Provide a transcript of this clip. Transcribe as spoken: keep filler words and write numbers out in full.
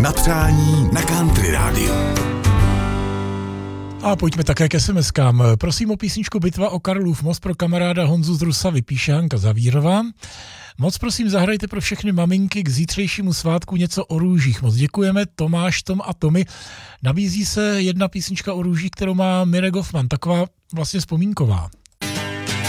Na přání na Country rádiu. A pojďme také k es em eskám. Prosím o písničku Bitva o Karlův most pro kamaráda Honzu z Rusavy, píše Hanka Zavírová. Moc prosím zahrajte pro všechny maminky k zítřejšímu svátku něco o růžích. Moc děkujeme, Tomáš, Tom a Tomy. Nabízí se jedna písnička o růžích, kterou má Mirek Goffman, taková vlastně vzpomínková.